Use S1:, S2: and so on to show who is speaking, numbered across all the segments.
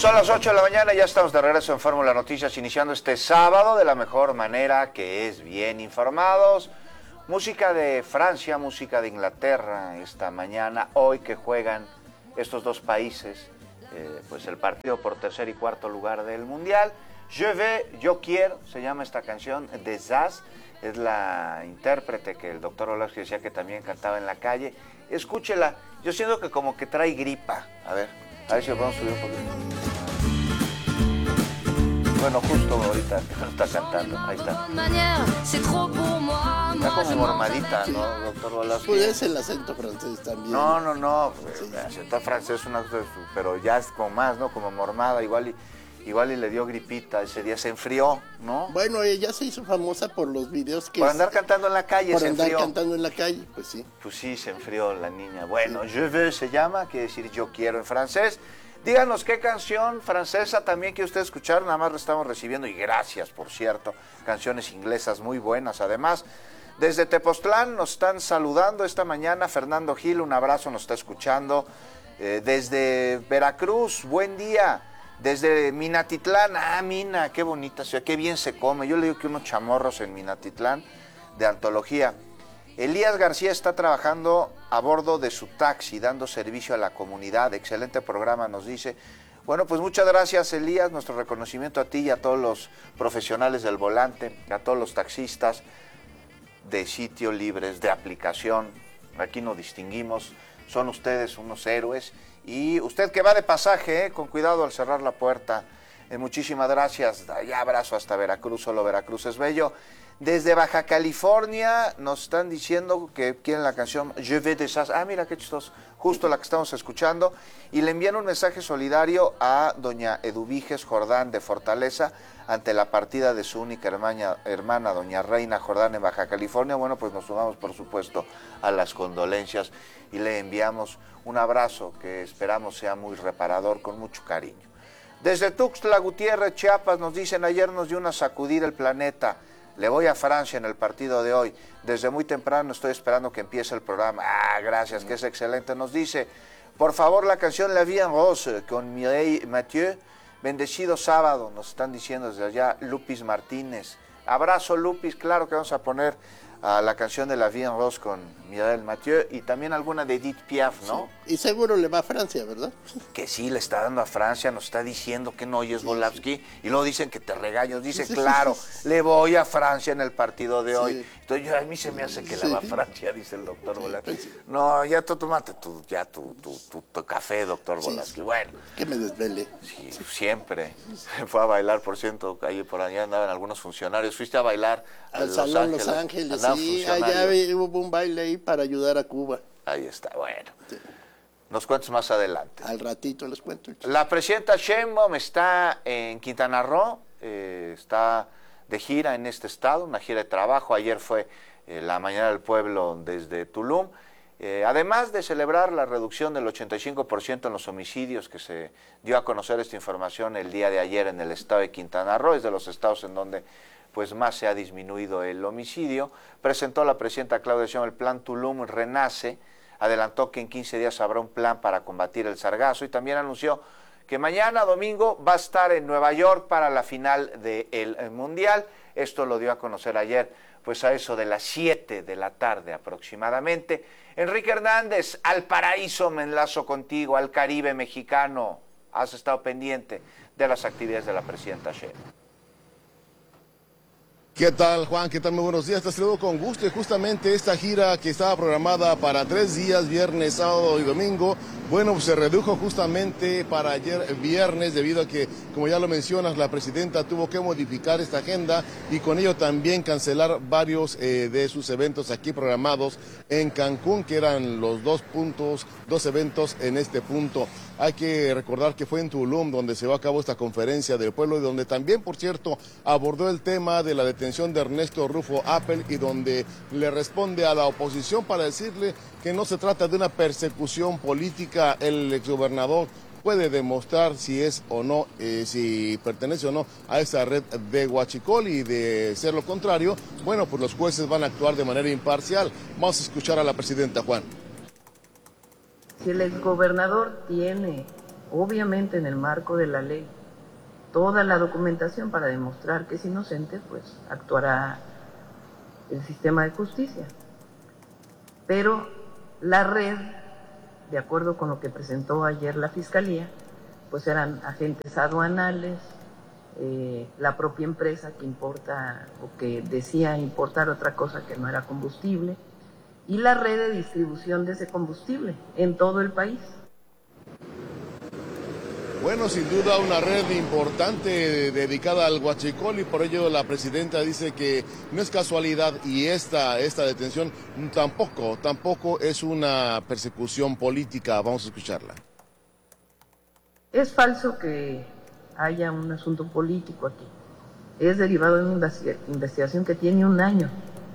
S1: Son las 8 de la mañana y ya estamos de regreso en Fórmula Noticias, iniciando este sábado de la mejor manera, que es bien informados. Música de Francia, música de Inglaterra esta mañana, hoy que juegan estos dos países, pues el partido por tercer y cuarto lugar del Mundial. Je veux, yo quiero, se llama esta canción, de Zaz, es la intérprete que el doctor Olaski decía que también cantaba en la calle. Escúchela, yo siento que como que trae gripa, a ver si lo podemos subir un poquito. Bueno, justo ahorita está cantando, ahí está. Está como mormadita, ¿no, doctor Olaski?
S2: Pues es el acento francés también.
S1: No, sí. El acento francés pero ya es como más, ¿no? Como mormada, igual y le dio gripita, ese día se enfrió, ¿no?
S2: Bueno, ella se hizo famosa por los videos que...
S1: Por andar cantando en la calle,
S2: se enfrió. Por andar cantando en la calle, pues sí.
S1: Pues sí, se enfrió la niña. Bueno, Je veux se llama, quiere decir yo quiero en francés. Díganos qué canción francesa también que ustedes escucharon, nada más la estamos recibiendo, y gracias, por cierto, canciones inglesas muy buenas. Además, desde Tepoztlán nos están saludando esta mañana, Fernando Gil, un abrazo, nos está escuchando. Desde Veracruz, buen día. Desde Minatitlán, Mina, qué bonita ciudad, qué bien se come. Yo le digo que unos chamorros en Minatitlán de antología. Elías García está trabajando a bordo de su taxi, dando servicio a la comunidad. Excelente programa, nos dice. Bueno, pues muchas gracias, Elías. Nuestro reconocimiento a ti y a todos los profesionales del volante, a todos los taxistas de sitio libres, de aplicación. Aquí nos distinguimos. Son ustedes unos héroes. Y usted que va de pasaje, con cuidado al cerrar la puerta. Muchísimas gracias. Ya abrazo hasta Veracruz, solo Veracruz es bello. Desde Baja California nos están diciendo que quieren la canción Je veux de Zaz. Mira qué chistoso, justo la que estamos escuchando. Y le envían un mensaje solidario a doña Eduviges Jordán de Fortaleza ante la partida de su única hermana, doña Reina Jordán, en Baja California. Bueno, pues nos sumamos, por supuesto, a las condolencias y le enviamos un abrazo que esperamos sea muy reparador, con mucho cariño. Desde Tuxtla Gutiérrez, Chiapas, nos dicen: ayer nos dio una sacudida el planeta. Le voy a Francia en el partido de hoy. Desde muy temprano estoy esperando que empiece el programa. Gracias, que es excelente. Nos dice: por favor, la canción La Vie en Rose con Mireille Mathieu. Bendecido sábado, nos están diciendo desde allá Lupis Martínez. Abrazo, Lupis. Claro que vamos a poner la canción de La Vie en Rose con Mireille Mathieu y también alguna de Edith Piaf, ¿no?
S2: Sí. Y seguro le va a Francia, ¿verdad?
S1: Que sí, le está dando a Francia, nos está diciendo que no oyes Volavsky, y luego dicen que te regaños. Dice, claro, le voy a Francia en el partido de hoy. Entonces, a mí se me hace que le va a Francia, dice el doctor Volavsky. No, ya tú tómate tu café, doctor Volavsky. Bueno.
S2: Que me desvele.
S1: Sí, siempre. Fue a bailar, por cierto, ahí por allá andaban algunos funcionarios. Fuiste a bailar
S2: al Salón Los Ángeles, sí, allá hubo un baile ahí para ayudar a Cuba.
S1: Ahí está, bueno. Sí. Nos cuentas más adelante.
S2: Al ratito les cuento.
S1: La presidenta Sheinbaum está en Quintana Roo, está de gira en este estado, una gira de trabajo. Ayer fue la Mañana del Pueblo desde Tulum. Además de celebrar la reducción del 85% en los homicidios, que se dio a conocer esta información el día de ayer en el estado de Quintana Roo, es de los estados en donde pues más se ha disminuido el homicidio, presentó la presidenta Claudia Sheinbaum el plan Tulum Renace. Adelantó que en 15 días habrá un plan para combatir el sargazo y también anunció que mañana domingo va a estar en Nueva York para la final del Mundial. Esto lo dio a conocer ayer, pues a eso de las 7 de la tarde aproximadamente. Enrique Hernández, al paraíso me enlazo contigo, al Caribe mexicano. Has estado pendiente de las actividades de la presidenta Sheinbaum.
S3: ¿Qué tal, Juan? ¿Qué tal? Muy buenos días. Te saludo con gusto. Y justamente esta gira que estaba programada para 3 días, viernes, sábado y domingo, bueno, pues se redujo justamente para ayer viernes debido a que, como ya lo mencionas, la presidenta tuvo que modificar esta agenda y con ello también cancelar varios de sus eventos aquí programados en Cancún, que eran los dos eventos en este punto. Hay que recordar que fue en Tulum donde se llevó a cabo esta conferencia del pueblo y donde también, por cierto, abordó el tema de la detención de Ernesto Rufo Appel y donde le responde a la oposición para decirle que no se trata de una persecución política. El exgobernador puede demostrar si es o no, si pertenece o no a esa red de huachicol, y de ser lo contrario, bueno, pues los jueces van a actuar de manera imparcial. Vamos a escuchar a la presidenta, Juan.
S4: Si el exgobernador tiene obviamente en el marco de la ley, toda la documentación para demostrar que es inocente, pues actuará el sistema de justicia. Pero la red, de acuerdo con lo que presentó ayer la Fiscalía, pues eran agentes aduanales, la propia empresa que importa o que decía importar otra cosa que no era combustible, y la red de distribución de ese combustible en todo el país.
S3: Bueno, sin duda una red importante dedicada al huachicol, y por ello la presidenta dice que no es casualidad, y esta detención tampoco es una persecución política. Vamos a escucharla.
S4: Es falso que haya un asunto político aquí. Es derivado de una investigación que tiene un año,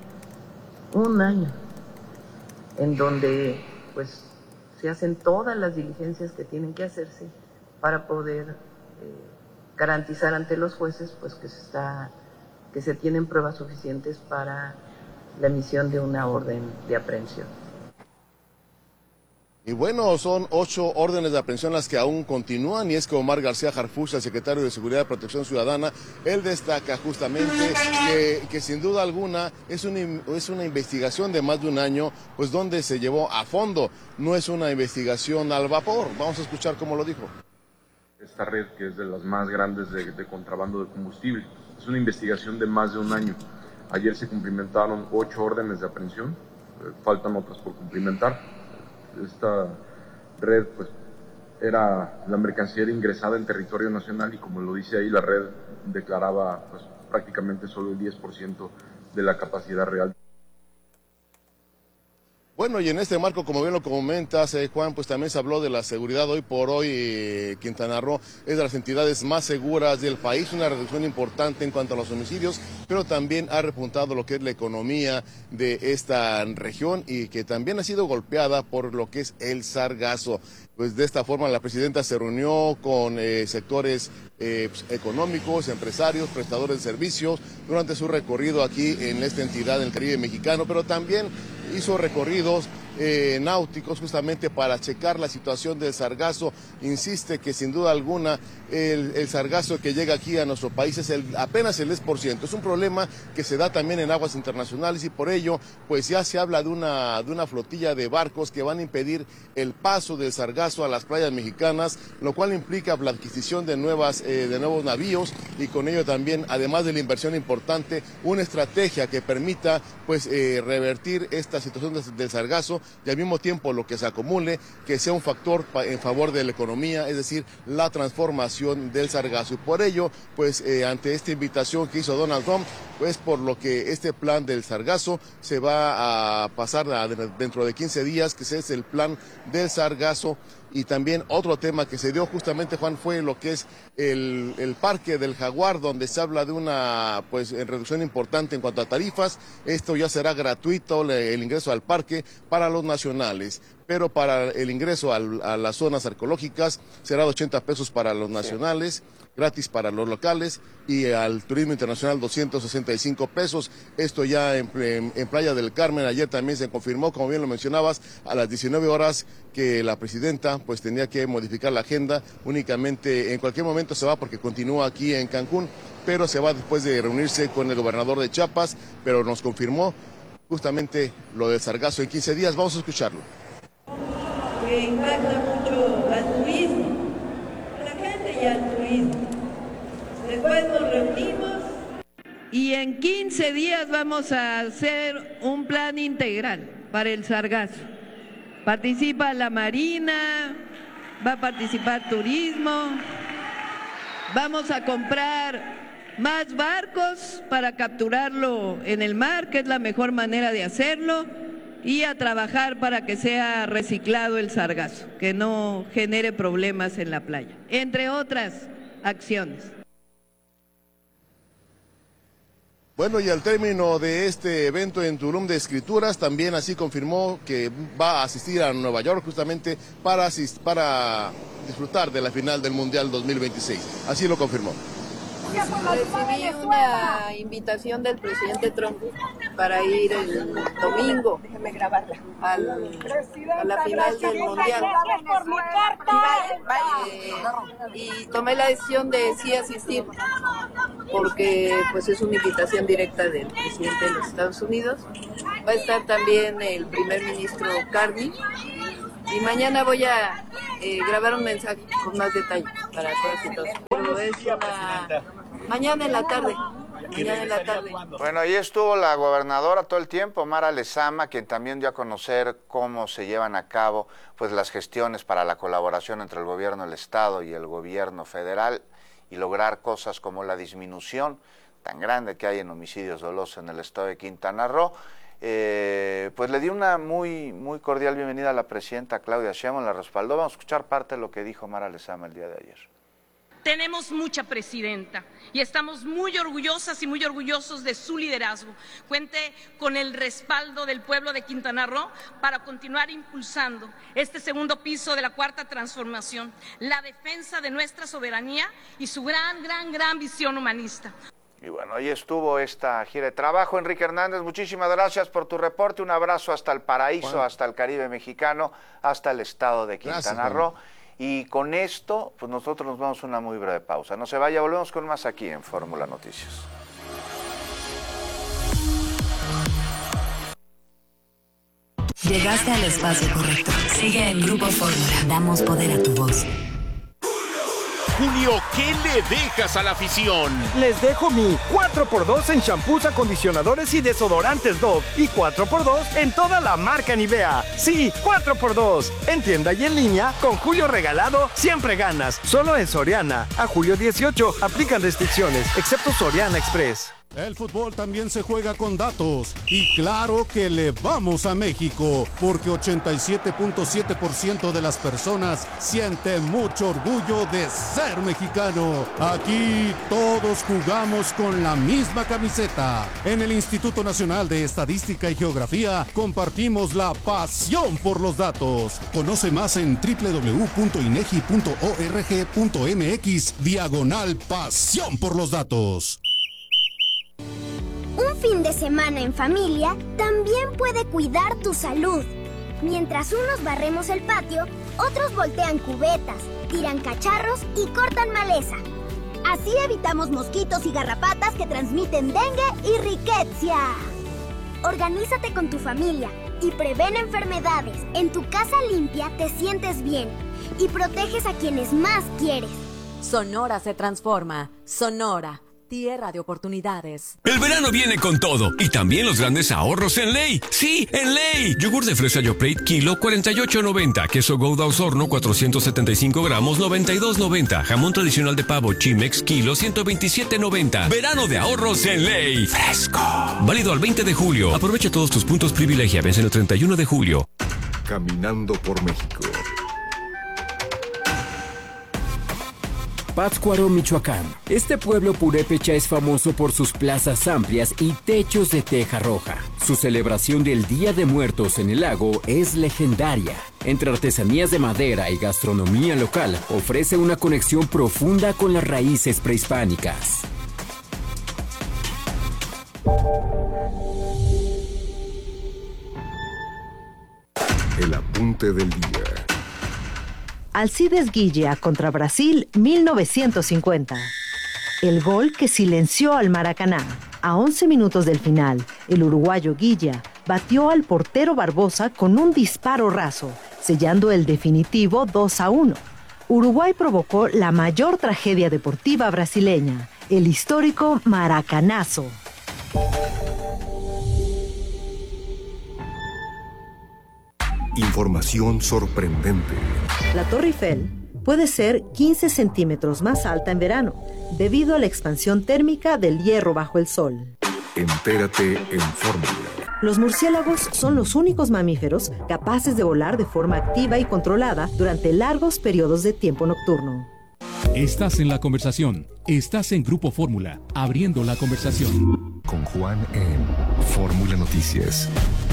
S4: en donde pues se hacen todas las diligencias que tienen que hacerse para poder garantizar ante los jueces pues que se tienen pruebas suficientes para la emisión de una orden de aprehensión.
S3: Y bueno, son 8 órdenes de aprehensión las que aún continúan, y es que Omar García Harfuch, el secretario de Seguridad y Protección Ciudadana, él destaca justamente que sin duda alguna es una investigación de más de un año, pues donde se llevó a fondo, no es una investigación al vapor. Vamos a escuchar cómo lo dijo.
S5: Esta red, que es de las más grandes de contrabando de combustible, es una investigación de más de un año. Ayer se cumplimentaron 8 órdenes de aprehensión, faltan otras por cumplimentar. Esta red pues era la mercancía ingresada en territorio nacional, y como lo dice ahí, la red declaraba pues prácticamente solo el 10% de la capacidad real.
S3: Bueno, y en este marco, como bien lo comentas, Juan, pues también se habló de la seguridad. Hoy por hoy, Quintana Roo es de las entidades más seguras del país, una reducción importante en cuanto a los homicidios, pero también ha repuntado lo que es la economía de esta región, y que también ha sido golpeada por lo que es el sargazo. Pues de esta forma la presidenta se reunió con sectores económicos, empresarios, prestadores de servicios durante su recorrido aquí en esta entidad del Caribe mexicano, pero también hizo recorridos náuticos justamente para checar la situación del sargazo. Insiste que sin duda alguna el sargazo que llega aquí a nuestro país es apenas el 10%. Es un problema que se da también en aguas internacionales, y por ello pues ya se habla de una flotilla de barcos que van a impedir el paso del sargazo a las playas mexicanas, lo cual implica la adquisición de nuevos navíos, y con ello también, además de la inversión importante, una estrategia que permita pues revertir esta situación del sargazo, y al mismo tiempo lo que se acumule que sea un factor en favor de la economía, es decir, la transformación del sargazo. Y por ello, pues ante esta invitación que hizo Donald Trump, pues por lo que este plan del sargazo se va a pasar dentro de 15 días, que ese es el plan del sargazo. Y también otro tema que se dio justamente, Juan, fue lo que es el Parque del Jaguar, donde se habla de una reducción importante en cuanto a tarifas. Esto ya será gratuito, el ingreso al parque para los nacionales, pero para el ingreso a las zonas arqueológicas será de 80 pesos para los nacionales, gratis para los locales, y al turismo internacional 265 pesos. Esto ya en Playa del Carmen. Ayer también se confirmó, como bien lo mencionabas, a las 19 horas que la presidenta pues tenía que modificar la agenda. Únicamente en cualquier momento se va, porque continúa aquí en Cancún, pero se va después de reunirse con el gobernador de Chiapas, pero nos confirmó justamente lo del sargazo en 15 días. Vamos a escucharlo.
S6: Que impacta mucho al turismo, la gente y al turismo. Después nos reunimos y en 15 días vamos a hacer un plan integral para el sargazo. Participa la Marina, va a participar turismo, vamos a comprar más barcos para capturarlo en el mar, que es la mejor manera de hacerlo, y a trabajar para que sea reciclado el sargazo, que no genere problemas en la playa, entre otras acciones.
S3: Bueno, y al término de este evento en Tulum de escrituras, también así confirmó que va a asistir a Nueva York justamente para disfrutar de la final del Mundial 2026. Así lo confirmó.
S4: Recibí una invitación del presidente Trump para ir el domingo a la final del Mundial. Y tomé la decisión de sí asistir, porque pues es una invitación directa del presidente de los Estados Unidos. Va a estar también el primer ministro Carney. Y mañana voy a grabar un mensaje con más detalle para todos y todas. Pero es mañana en la tarde.
S1: Bueno, ahí estuvo la gobernadora todo el tiempo, Mara Lezama, quien también dio a conocer cómo se llevan a cabo pues las gestiones para la colaboración entre el gobierno del Estado y el gobierno federal y lograr cosas como la disminución tan grande que hay en homicidios dolosos en el estado de Quintana Roo. Pues le di una muy cordial bienvenida a la presidenta Claudia Sheinbaum, la respaldó. Vamos a escuchar parte de lo que dijo Mara Lezama el día de ayer.
S7: Tenemos mucha presidenta y estamos muy orgullosas y muy orgullosos de su liderazgo. Cuente con el respaldo del pueblo de Quintana Roo para continuar impulsando este segundo piso de la Cuarta Transformación, la defensa de nuestra soberanía y su gran visión humanista.
S1: Y bueno, ahí estuvo esta gira de trabajo. Enrique Hernández, muchísimas gracias por tu reporte. Un abrazo hasta el paraíso, hasta el Caribe mexicano, hasta el estado de Quintana Roo. Y con esto, pues nosotros nos vamos a una muy breve pausa. No se vaya, volvemos con más aquí en Fórmula Noticias.
S8: Llegaste al espacio correcto. Sigue en Grupo Fórmula. Damos poder a tu voz.
S9: Julio, ¿qué le dejas a la afición?
S10: Les dejo mi 4x2 en shampoos, acondicionadores y desodorantes Dove y 4x2 en toda la marca Nivea. Sí, 4x2. En tienda y en línea, con Julio regalado, siempre ganas. Solo en Soriana. A julio 18, aplican restricciones, excepto Soriana Express.
S11: El fútbol también se juega con datos y claro que le vamos a México porque 87.7% de las personas sienten mucho orgullo de ser mexicano. Aquí todos jugamos con la misma camiseta. En el Instituto Nacional de Estadística y Geografía compartimos la pasión por los datos. Conoce más en www.inegi.org.mx/pasión por los datos.
S12: Un fin de semana en familia también puede cuidar tu salud. Mientras unos barremos el patio, otros voltean cubetas, tiran cacharros y cortan maleza. Así evitamos mosquitos y garrapatas que transmiten dengue y riqueza. Organízate con tu familia y prevén enfermedades. En tu casa limpia te sientes bien y proteges a quienes más quieres.
S13: Sonora se transforma. Sonora. Tierra de oportunidades.
S14: El verano viene con todo y también los grandes ahorros en Ley. Sí, en Ley. Yogur de fresa Yoplait, kilo 48.90. Queso Gouda Osorno 475 gramos 92.90. Jamón tradicional de pavo Chimex, kilo 127.90. Verano de ahorros en Ley. Fresco. Válido al 20 de julio. Aprovecha todos tus puntos privilegia. Vence el 31 de julio.
S15: Caminando por México.
S16: Pátzcuaro, Michoacán. Este pueblo purépecha es famoso por sus plazas amplias y techos de teja roja. Su celebración del Día de Muertos en el lago es legendaria. Entre artesanías de madera y gastronomía local, ofrece una conexión profunda con las raíces prehispánicas.
S15: El apunte del día.
S17: Alcides Guilla contra Brasil, 1950. El gol que silenció al Maracaná. A 11 minutos del final, el uruguayo Guilla batió al portero Barbosa con un disparo raso, sellando el definitivo 2-1. Uruguay provocó la mayor tragedia deportiva brasileña, el histórico Maracanazo.
S15: Información sorprendente.
S17: La Torre Eiffel puede ser 15 centímetros más alta en verano, debido a la expansión térmica del hierro bajo el sol.
S15: Entérate en Fórmula.
S17: Los murciélagos son los únicos mamíferos capaces de volar de forma activa y controlada durante largos periodos de tiempo nocturno.
S18: Estás en la conversación. Estás en Grupo Fórmula, abriendo la conversación.
S15: Con Juan en Fórmula Noticias.